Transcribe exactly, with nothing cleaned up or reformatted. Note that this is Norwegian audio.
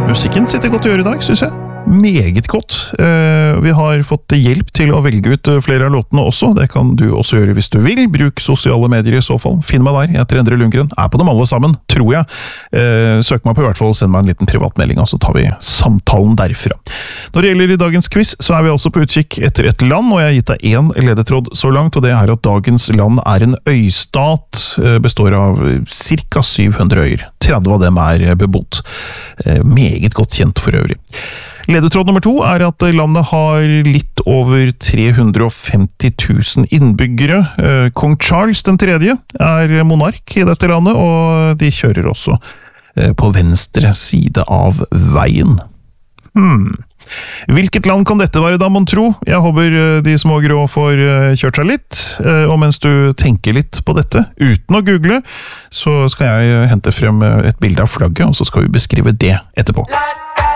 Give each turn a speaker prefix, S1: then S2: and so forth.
S1: Musikken sitter godt i øret i dag, synes jeg. Meget godt. Vi har fått hjelp til å velge ut flere av låtene også. Det kan du også gjøre hvis du vil. Bruk sosiale medier i så fall. Finn meg der. Jeg heter Endre Lundgren. Er på dem alle sammen, tror jeg. Søk meg på i hvert fall, send meg en liten privatmelding, og så tar vi samtalen derfra. Når det gjelder i dagens quiz, så er vi altså på utkikk etter et land, og jeg har gitt deg en ledetråd så langt, og det er at dagens land er en øystat, består av cirka syv hundre øyer. tretti av dem er bebodd. Meget godt kjent for øvrig. Ledetråd nummer to er at landet har litt over tre hundre og femti tusen innbyggere. Kong Charles den tredje er monark i dette landet, og de kjører også på venstre side av veien. Hmm. Hvilket land kan dette være da, mon tro? Jeg håper de små grå får kjørt seg litt, og mens du tenker litt på dette, uten å google, så skal jeg hente frem et bilde av flagget, og så skal vi beskrive det etterpå.